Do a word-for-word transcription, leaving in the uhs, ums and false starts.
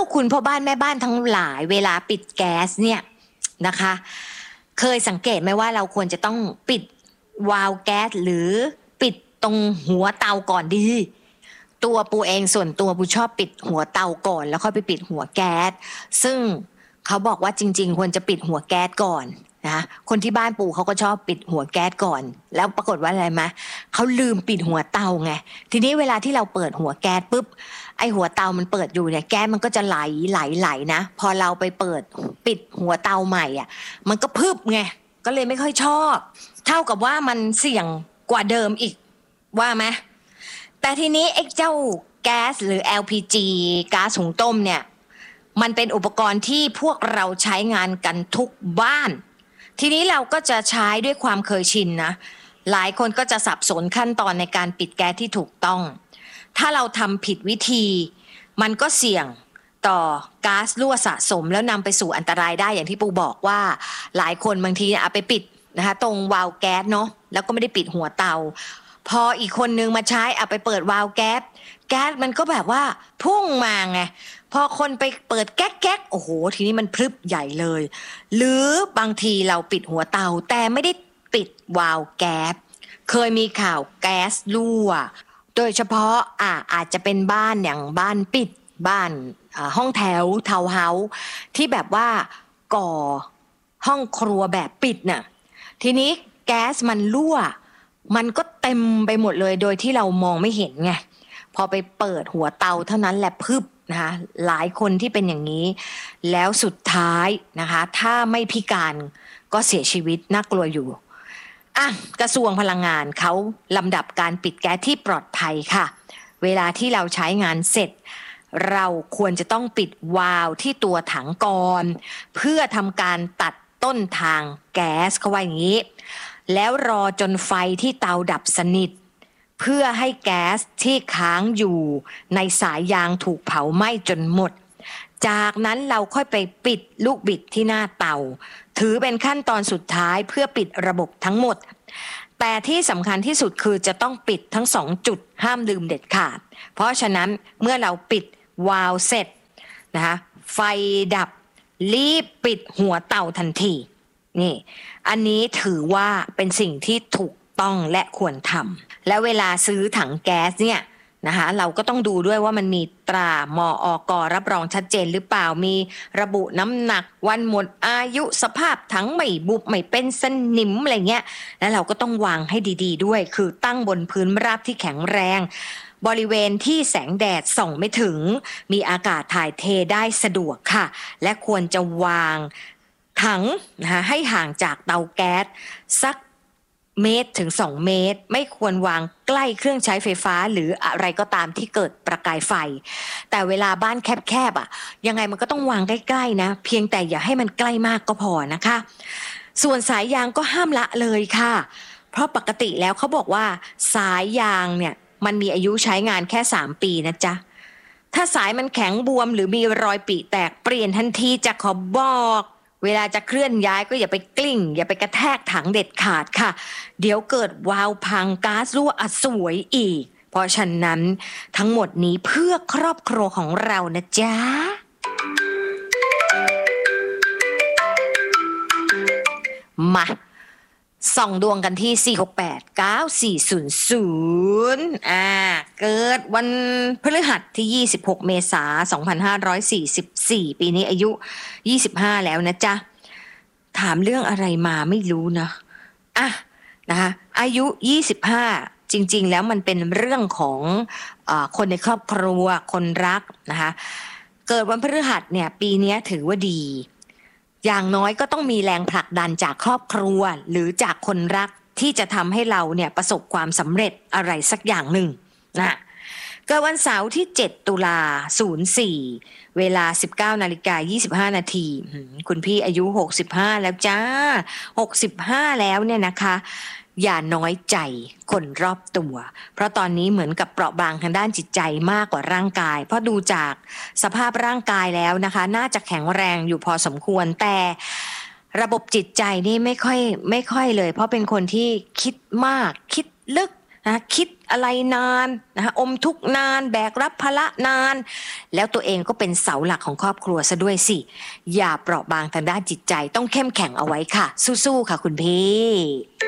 คุณพ่อบ้านแม่บ้านทั้งหลายเวลาปิดแก๊สเนี่ยนะคะเคยสังเกตไหมว่าเราควรจะต้องปิดวาล์วแก๊สหรือปิดตรงหัวเตาก่อนดีตัวปูเองส่วนตัวปูชอบปิดหัวเตาก่อนแล้วค่อยไปปิดหัวแก๊สซึ่งเขาบอกว่าจริงๆควรจะปิดหัวแก๊สก่อนนะคนที่บ้านปูเขาก็ชอบปิดหัวแก๊สก่อนแล้วปรากฏว่าอะไรไหมเขาลืมปิดหัวเตาไงทีนี้เวลาที่เราเปิดหัวแก๊สปุ๊บไอหัวเตามันเปิดอยู่เนี่ยแก๊สมันก็จะไหลไหลไหลนะพอเราไปเปิดปิดหัวเตาใหม่อ่ะมันก็พึบไงก็เลยไม่ค่อยชอบเท่ากับว่ามันเสี่ยงกว่าเดิมอีกว่าไหมแต่ทีนี้ไอ้เจ้าแก๊สหรือ แอล พี จี ก๊าซหุงต้มเนี่ยมันเป็นอุปกรณ์ที่พวกเราใช้งานกันทุกบ้านทีนี้เราก็จะใช้ด้วยความเคยชินนะหลายคนก็จะสับสนขั้นตอนในการปิดแก๊สที่ถูกต้องถ้าเราทำผิดวิธีมันก็เสี่ยงต่อก๊าซรั่วสะสมแล้วนำไปสู่อันตรายได้อย่างที่ปูบอกว่าหลายคนบางทีเอาไปปิดนะคะตรงวาล์วแก๊สเนาะแล้วก็ไม่ได้ปิดหัวเตาพออีกคนนึงมาใช้เอาไปเปิดวาล์วแก๊สแก๊สมันก็แบบว่าพุ่งมาไงพอคนไปเปิดแก๊กแก๊กโอ้โหทีนี้มันพรึบใหญ่เลยหรือบางทีเราปิดหัวเตาแต่ไม่ได้ปิดวาล์วแก๊สเคยมีข่าวแก๊สรั่วโดยเฉพาะอ่ะอาจจะเป็นบ้านอย่างบ้านปิดบ้านห้องแถวทาวน์เฮาส์ที่แบบว่าก่อห้องครัวแบบปิดน่ะทีนี้แก๊สมันรั่วมันก็เต็มไปหมดเลยโดยที่เรามองไม่เห็นไงพอไปเปิดหัวเตาเท่านั้นแหละพึบนะคะหลายคนที่เป็นอย่างนี้แล้วสุดท้ายนะคะถ้าไม่พิการก็เสียชีวิตน่ากลัวอยู่อ่ะกระทรวงพลังงานเขาลำดับการปิดแก๊สที่ปลอดภัยค่ะเวลาที่เราใช้งานเสร็จเราควรจะต้องปิดวาล์วที่ตัวถังก่อนเพื่อทำการตัดต้นทางแก๊สเขาว่าอย่างนี้แล้วรอจนไฟที่เตาดับสนิทเพื่อให้แก๊สที่ค้างอยู่ในสายยางถูกเผาไหม้จนหมดจากนั้นเราค่อยไปปิดลูกบิดที่หน้าเตาถือเป็นขั้นตอนสุดท้ายเพื่อปิดระบบทั้งหมดแต่ที่สำคัญที่สุดคือจะต้องปิดทั้งสองจุดห้ามลืมเด็ดขาดเพราะฉะนั้นเมื่อเราปิดวาล์วเสร็จนะคะไฟดับรีบปิดหัวเตาทันทีนี่อันนี้ถือว่าเป็นสิ่งที่ถูกต้องและควรทำแล้วเวลาซื้อถังแก๊สเนี่ยนะคะเราก็ต้องดูด้วยว่ามันมีตรามออกรับรองชัดเจนหรือเปล่ามีระบุน้ำหนักวันหมดอายุสภาพถังไม่บุบไม่เป็นสนิมอะไรเงี้ยแล้วเราก็ต้องวางให้ดีๆด้วยคือตั้งบนพื้นราบที่แข็งแรงบริเวณที่แสงแดดส่องไม่ถึงมีอากาศถ่ายเทได้สะดวกค่ะและควรจะวางถังนะคะให้ห่างจากเตาแก๊สสักเมตรถึงสองเมตรไม่ควรวางใกล้เครื่องใช้ไฟฟ้าหรืออะไรก็ตามที่เกิดประกายไฟแต่เวลาบ้านแคบๆอ่ะยังไงมันก็ต้องวางใกล้ๆนะเพียงแต่อย่าให้มันใกล้มากก็พอนะคะส่วนสายยางก็ห้ามละเลยค่ะเพราะปกติแล้วเขาบอกว่าสายยางเนี่ยมันมีอายุใช้งานแค่สามปีนะจ๊ะถ้าสายมันแข็งบวมหรือมีรอยปริแตกเปลี่ยนทันทีจะขอบอกเวลาจะเคลื่อนย้ายก็อย่าไปกลิ้งอย่าไปกระแทกถังเด็ดขาดค่ะเดี๋ยวเกิดวาล์วพังก๊าซรั่วอัดสวยอีกเพราะฉะนั้นทั้งหมดนี้เพื่อครอบครัวของเรานะจ๊ะมาส่องดวงกันที่สี่ หก แปด เก้า สี่ ศูนย์ ศูนย์อ่าเกิดวันพฤหัสที่ยี่สิบหกเมษายนสองพันห้าร้อยสี่สิบสี่ปีนี้อายุยี่สิบห้าแล้วนะจ๊ะถามเรื่องอะไรมาไม่รู้นะอ่ะนะคะอายุยี่สิบห้าจริงๆแล้วมันเป็นเรื่องของเอ่อคนในครอบครัวคนรักนะคะเกิดวันพฤหัสเนี่ยปีนี้ถือว่าดีอย่างน้อยก็ต้องมีแรงผลักดันจากครอบครัวหรือจากคนรักที่จะทำให้เราเนี่ยประสบความสำเร็จอะไรสักอย่างหนึ่งนะเกิดวันเสาร์ที่เจ็ดตุลาศูนย์สี่เวลา สิบเก้านาฬิกายี่สิบห้านาทีคุณพี่อายุหกสิบห้าแล้วจ้าหกสิบห้าแล้วเนี่ยนะคะอย่าน้อยใจคนรอบตัวเพราะตอนนี้เหมือนกับเปราะบางทางด้านจิตใจมากกว่าร่างกายเพราะดูจากสภาพร่างกายแล้วนะคะน่าจะแข็งแรงอยู่พอสมควรแต่ระบบจิตใจนี่ไม่ค่อยไม่ค่อยเลยเพราะเป็นคนที่คิดมากคิดลึกนะคิดอะไรนานนะคะอมทุกข์นานแบกรับภาระนานแล้วตัวเองก็เป็นเสาหลักของครอบครัวซะด้วยสิอย่าเปราะบางทางด้านจิตใจต้องเข้มแข็งเอาไว้ค่ะสู้ๆค่ะคุณพี่